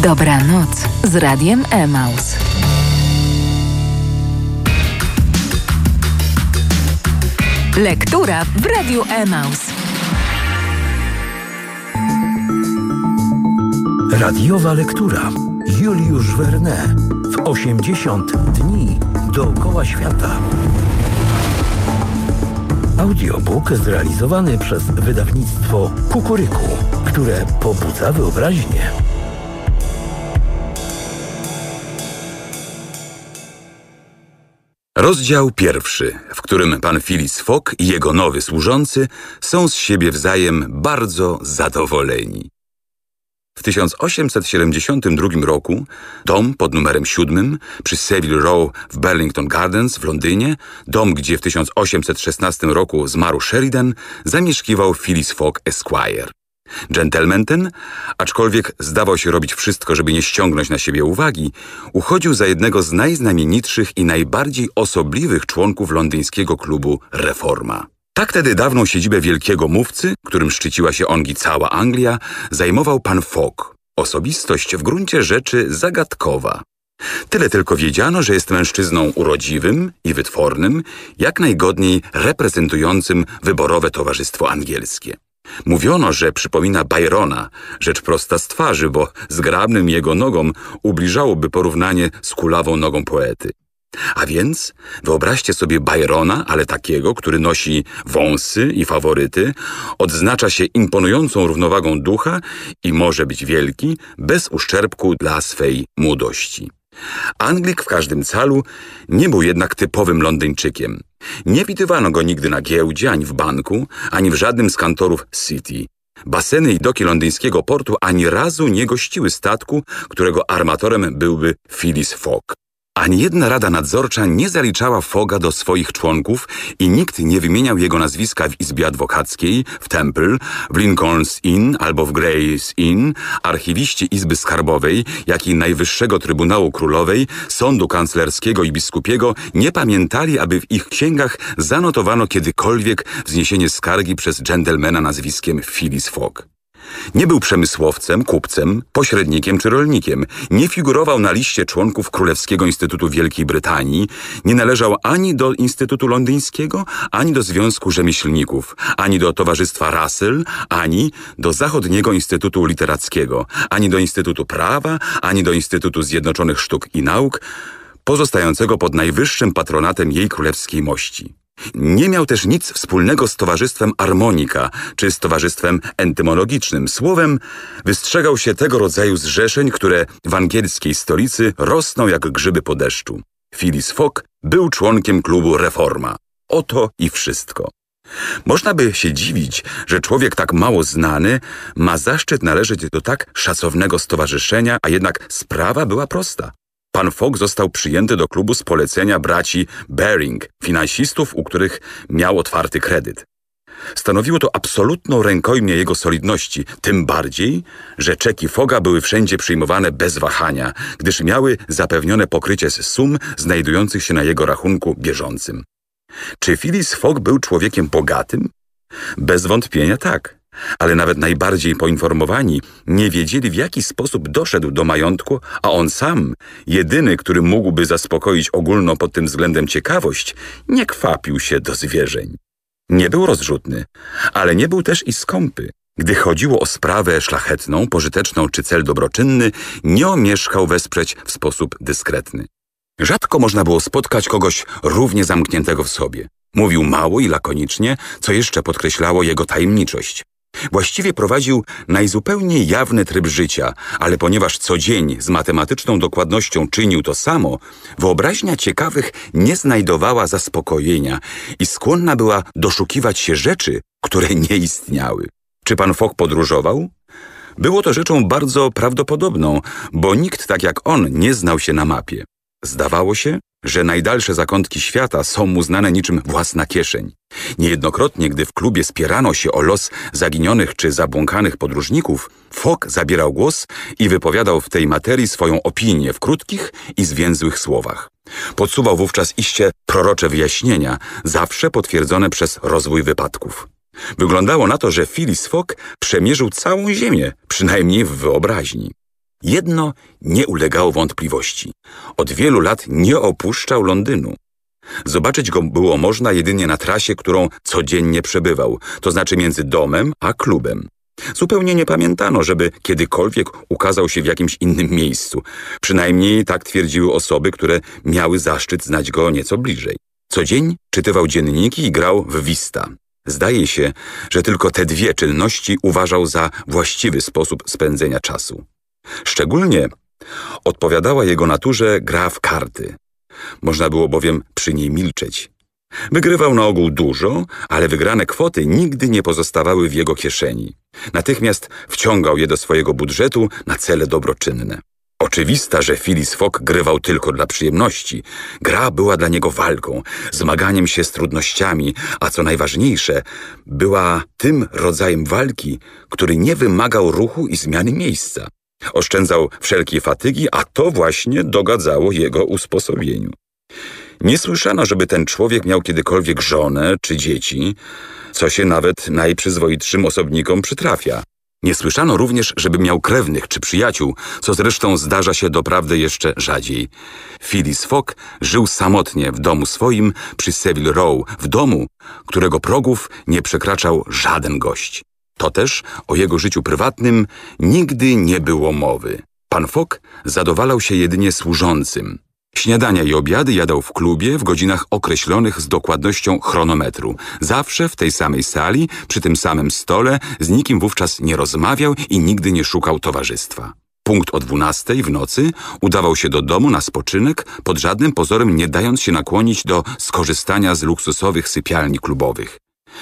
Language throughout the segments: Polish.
Dobranoc z Radiem Emaus. Lektura w Radiu Emaus. Radiowa lektura. Juliusz Verne w 80 dni dookoła świata. Audiobook zrealizowany przez wydawnictwo Kukuryku, które pobudza wyobraźnię. Rozdział 1, w którym pan Phileas Fogg i jego nowy służący są z siebie wzajem bardzo zadowoleni. W 1872 roku dom pod numerem 7 przy Savile Row w Burlington Gardens w Londynie, dom, gdzie w 1816 roku zmarł Sheridan, zamieszkiwał Phileas Fogg Esquire. Gentleman ten, aczkolwiek zdawał się robić wszystko, żeby nie ściągnąć na siebie uwagi, uchodził za jednego z najznamienitszych i najbardziej osobliwych członków londyńskiego klubu Reforma. Tak tedy dawną siedzibę wielkiego mówcy, którym szczyciła się ongi cała Anglia, zajmował pan Fogg. Osobistość w gruncie rzeczy zagadkowa. Tyle tylko wiedziano, że jest mężczyzną urodziwym i wytwornym, jak najgodniej reprezentującym wyborowe towarzystwo angielskie. Mówiono, że przypomina Byrona, rzecz prosta z twarzy, bo zgrabnym jego nogom ubliżałoby porównanie z kulawą nogą poety. A więc wyobraźcie sobie Byrona, ale takiego, który nosi wąsy i faworyty, odznacza się imponującą równowagą ducha i może być wielki, bez uszczerbku dla swej młodości. Anglik w każdym calu nie był jednak typowym Londyńczykiem. Nie widywano go nigdy na giełdzie, ani w banku, ani w żadnym z kantorów City. Baseny i doki londyńskiego portu ani razu nie gościły statku, którego armatorem byłby Phileas Fogg. Ani jedna rada nadzorcza nie zaliczała Fogga do swoich członków i nikt nie wymieniał jego nazwiska w Izbie Adwokackiej, w Temple, w Lincoln's Inn albo w Gray's Inn, archiwiści Izby Skarbowej, jak i Najwyższego Trybunału Królowej, Sądu Kanclerskiego i Biskupiego nie pamiętali, aby w ich księgach zanotowano kiedykolwiek wzniesienie skargi przez dżentelmena nazwiskiem Phileas Fogg. Nie był przemysłowcem, kupcem, pośrednikiem czy rolnikiem. Nie figurował na liście członków Królewskiego Instytutu Wielkiej Brytanii. Nie należał ani do Instytutu Londyńskiego, ani do Związku Rzemieślników, ani do Towarzystwa Russell, ani do Zachodniego Instytutu Literackiego, ani do Instytutu Prawa, ani do Instytutu Zjednoczonych Sztuk i Nauk, pozostającego pod najwyższym patronatem jej królewskiej mości. Nie miał też nic wspólnego z Towarzystwem Armonika czy z Towarzystwem Entymologicznym. Słowem, wystrzegał się tego rodzaju zrzeszeń, które w angielskiej stolicy rosną jak grzyby po deszczu. Phileas Fogg był członkiem klubu Reforma. Oto i wszystko. Można by się dziwić, że człowiek tak mało znany ma zaszczyt należeć do tak szacownego stowarzyszenia, a jednak sprawa była prosta. Pan Fogg został przyjęty do klubu z polecenia braci Baring, finansistów, u których miał otwarty kredyt. Stanowiło to absolutną rękojmię jego solidności, tym bardziej, że czeki Fogga były wszędzie przyjmowane bez wahania, gdyż miały zapewnione pokrycie z sum znajdujących się na jego rachunku bieżącym. Czy Phileas Fogg był człowiekiem bogatym? Bez wątpienia tak. Ale nawet najbardziej poinformowani nie wiedzieli, w jaki sposób doszedł do majątku, a on sam, jedyny, który mógłby zaspokoić ogólną pod tym względem ciekawość, nie kwapił się do zwierzeń. Nie był rozrzutny, ale nie był też i skąpy. Gdy chodziło o sprawę szlachetną, pożyteczną czy cel dobroczynny, nie omieszkał wesprzeć w sposób dyskretny. Rzadko można było spotkać kogoś równie zamkniętego w sobie. Mówił mało i lakonicznie, co jeszcze podkreślało jego tajemniczość. Właściwie prowadził najzupełniej jawny tryb życia, ale ponieważ co dzień z matematyczną dokładnością czynił to samo, wyobraźnia ciekawych nie znajdowała zaspokojenia i skłonna była doszukiwać się rzeczy, które nie istniały. Czy pan Fogg podróżował? Było to rzeczą bardzo prawdopodobną, bo nikt tak jak on nie znał się na mapie. Zdawało się, że najdalsze zakątki świata są mu znane niczym własna kieszeń. Niejednokrotnie, gdy w klubie spierano się o los zaginionych czy zabłąkanych podróżników, Fogg zabierał głos i wypowiadał w tej materii swoją opinię w krótkich i zwięzłych słowach. Podsuwał wówczas iście prorocze wyjaśnienia, zawsze potwierdzone przez rozwój wypadków. Wyglądało na to, że Phileas Fogg przemierzył całą ziemię, przynajmniej w wyobraźni. Jedno nie ulegało wątpliwości. Od wielu lat nie opuszczał Londynu. Zobaczyć go było można jedynie na trasie, którą codziennie przebywał, to znaczy między domem a klubem. Zupełnie nie pamiętano, żeby kiedykolwiek ukazał się w jakimś innym miejscu. Przynajmniej tak twierdziły osoby, które miały zaszczyt znać go nieco bliżej. Co dzień czytywał dzienniki i grał w wista. Zdaje się, że tylko te dwie czynności uważał za właściwy sposób spędzenia czasu. Szczególnie odpowiadała jego naturze gra w karty. Można było bowiem przy niej milczeć. Wygrywał na ogół dużo, ale wygrane kwoty nigdy nie pozostawały w jego kieszeni. Natychmiast wciągał je do swojego budżetu na cele dobroczynne. Oczywista, że Phileas Fogg grywał tylko dla przyjemności. Gra była dla niego walką, zmaganiem się z trudnościami, a co najważniejsze, była tym rodzajem walki, który nie wymagał ruchu i zmiany miejsca. Oszczędzał wszelkiej fatygi, a to właśnie dogadzało jego usposobieniu. Nie słyszano, żeby ten człowiek miał kiedykolwiek żonę czy dzieci, co się nawet najprzyzwoitszym osobnikom przytrafia. Nie słyszano również, żeby miał krewnych czy przyjaciół, co zresztą zdarza się doprawdy jeszcze rzadziej. Phileas Fogg żył samotnie w domu swoim przy Savile Row, w domu, którego progów nie przekraczał żaden gość. To też o jego życiu prywatnym nigdy nie było mowy. Pan Fogg zadowalał się jedynie służącym. Śniadania i obiady jadał w klubie w godzinach określonych z dokładnością chronometru. Zawsze w tej samej sali, przy tym samym stole, z nikim wówczas nie rozmawiał i nigdy nie szukał towarzystwa. Punkt o 12:00 w nocy udawał się do domu na spoczynek, pod żadnym pozorem nie dając się nakłonić do skorzystania z luksusowych sypialni klubowych.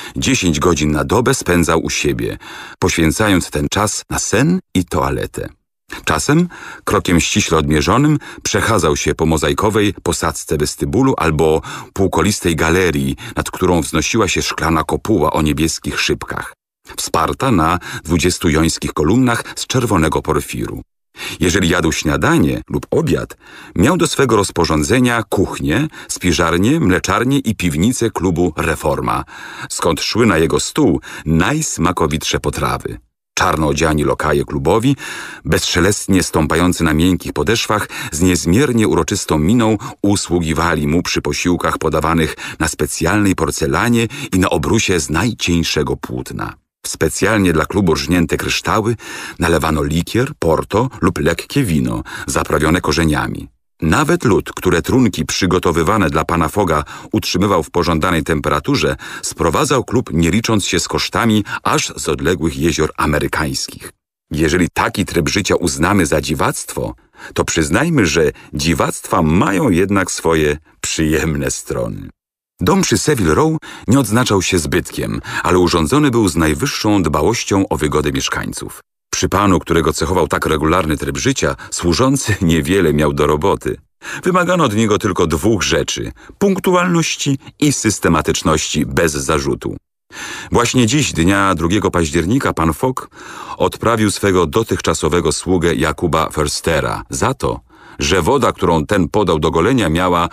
10 godzin na dobę spędzał u siebie, poświęcając ten czas na sen i toaletę. Czasem, krokiem ściśle odmierzonym, przechadzał się po mozaikowej posadzce westybulu albo półkolistej galerii, nad którą wznosiła się szklana kopuła o niebieskich szybkach, wsparta na 20 jońskich kolumnach z czerwonego porfiru. Jeżeli jadł śniadanie lub obiad, miał do swego rozporządzenia kuchnię, spiżarnię, mleczarnię i piwnicę klubu Reforma, skąd szły na jego stół najsmakowitsze potrawy. Czarno odziani lokaje klubowi, bezszelestnie stąpający na miękkich podeszwach, z niezmiernie uroczystą miną usługiwali mu przy posiłkach podawanych na specjalnej porcelanie i na obrusie z najcieńszego płótna. W specjalnie dla klubu rżnięte kryształy nalewano likier, porto lub lekkie wino, zaprawione korzeniami. Nawet lód, które trunki przygotowywane dla pana Fogga utrzymywał w pożądanej temperaturze, sprowadzał klub nie licząc się z kosztami aż z odległych jezior amerykańskich. Jeżeli taki tryb życia uznamy za dziwactwo, to przyznajmy, że dziwactwa mają jednak swoje przyjemne strony. Dom przy Savile Row nie odznaczał się zbytkiem, ale urządzony był z najwyższą dbałością o wygodę mieszkańców. Przy panu, którego cechował tak regularny tryb życia, służący niewiele miał do roboty. Wymagano od niego tylko 2 rzeczy – punktualności i systematyczności bez zarzutu. Właśnie dziś, dnia 2 października, pan Fogg odprawił swego dotychczasowego sługę Jakuba Forstera za to, że woda, którą ten podał do golenia, miała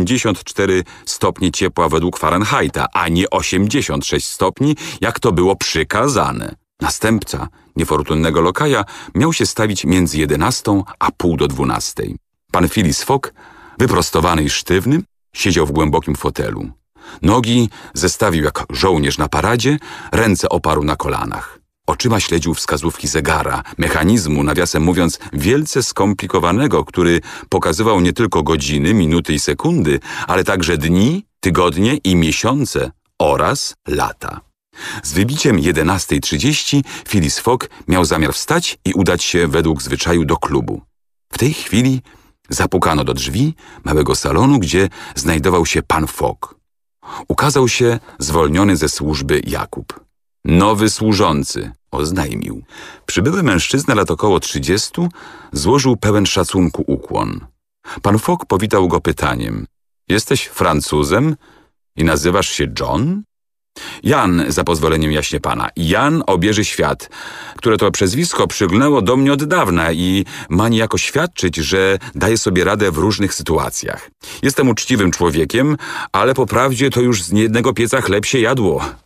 84 stopnie ciepła według Fahrenheita, a nie 86 stopni, jak to było przykazane. Następca niefortunnego lokaja miał się stawić między 11 a pół do 12. Pan Phileas Fogg, wyprostowany i sztywny, siedział w głębokim fotelu. Nogi zestawił jak żołnierz na paradzie, ręce oparł na kolanach. Oczyma śledził wskazówki zegara, mechanizmu, nawiasem mówiąc, wielce skomplikowanego, który pokazywał nie tylko godziny, minuty i sekundy, ale także dni, tygodnie i miesiące oraz lata. Z wybiciem 11:30 Phileas Fogg miał zamiar wstać i udać się według zwyczaju do klubu. W tej chwili zapukano do drzwi małego salonu, gdzie znajdował się pan Fogg. Ukazał się zwolniony ze służby Jakub. Nowy służący, oznajmił. Przybyły mężczyzna lat około 30 złożył pełen szacunku ukłon. Pan Fogg powitał go pytaniem: jesteś Francuzem i nazywasz się John? Jan, za pozwoleniem jaśnie pana. Jan Obieży Świat, które to przezwisko przygnęło do mnie od dawna i ma niejako świadczyć, że daje sobie radę w różnych sytuacjach. Jestem uczciwym człowiekiem, ale po prawdzie to już z niejednego pieca chleb się jadło.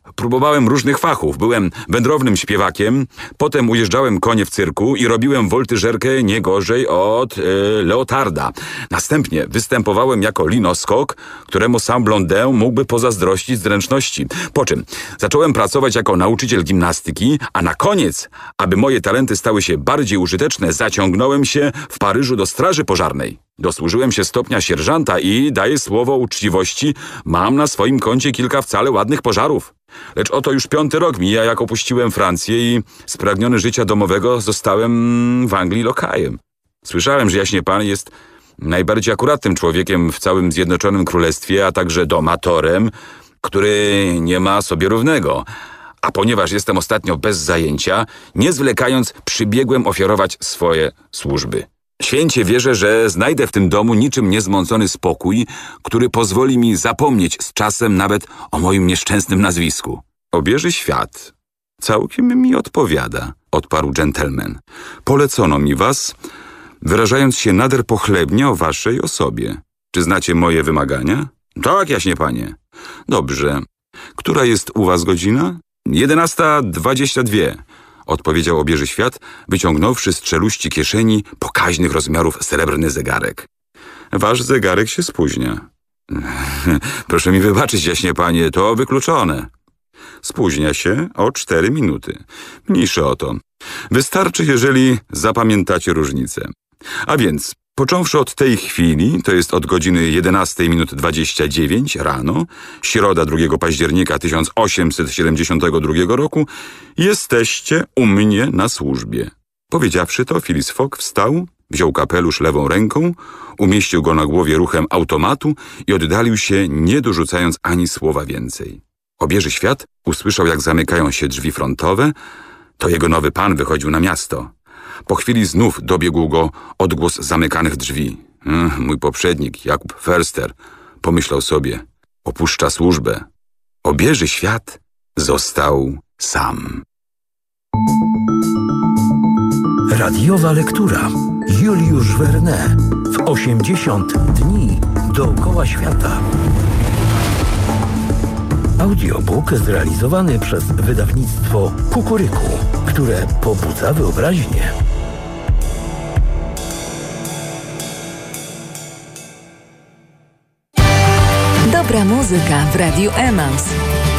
Próbowałem różnych fachów. Byłem wędrownym śpiewakiem, potem ujeżdżałem konie w cyrku i robiłem woltyżerkę nie gorzej od leotarda. Następnie występowałem jako linoskok, któremu sam Blondin mógłby pozazdrościć zręczności. Po czym zacząłem pracować jako nauczyciel gimnastyki, a na koniec, aby moje talenty stały się bardziej użyteczne, zaciągnąłem się w Paryżu do straży pożarnej. Dosłużyłem się stopnia sierżanta i, daję słowo uczciwości, mam na swoim koncie kilka wcale ładnych pożarów. Lecz oto już 5. rok mija, jak opuściłem Francję i spragniony życia domowego zostałem w Anglii lokajem. Słyszałem, że jaśnie pan jest najbardziej akuratnym człowiekiem w całym Zjednoczonym Królestwie, a także domatorem, który nie ma sobie równego. A ponieważ jestem ostatnio bez zajęcia, nie zwlekając, przybiegłem ofiarować swoje służby. Święcie wierzę, że znajdę w tym domu niczym niezmącony spokój, który pozwoli mi zapomnieć z czasem nawet o moim nieszczęsnym nazwisku. Obieży świat całkiem mi odpowiada, odparł dżentelmen. Polecono mi was, wyrażając się nader pochlebnie o waszej osobie. Czy znacie moje wymagania? Tak, jaśnie panie. Dobrze. Która jest u was godzina? 11:22. Odpowiedział obieży świat, wyciągnąwszy z czeluści kieszeni pokaźnych rozmiarów srebrny zegarek. Wasz zegarek się spóźnia. Proszę mi wybaczyć, jaśnie panie, to wykluczone. Spóźnia się o 4 minuty. Mniejsze o to. Wystarczy, jeżeli zapamiętacie różnicę. A więc, począwszy od tej chwili, to jest od godziny 11:29 rano, środa 2 października 1872 roku, jesteście u mnie na służbie. Powiedziawszy to, Phileas Fogg wstał, wziął kapelusz lewą ręką, umieścił go na głowie ruchem automatu i oddalił się, nie dorzucając ani słowa więcej. Obieży świat usłyszał, jak zamykają się drzwi frontowe. To jego nowy pan wychodził na miasto. Po chwili znów dobiegł go odgłos zamykanych drzwi. Mój poprzednik, Jakub Förster, pomyślał sobie, opuszcza służbę. Obieży świat został sam. Radiowa lektura. Juliusz Verne. W 80 dni dookoła świata. Audiobook zrealizowany przez wydawnictwo Kukuryku, które pobudza wyobraźnię. Dobra muzyka w Radiu Emaus.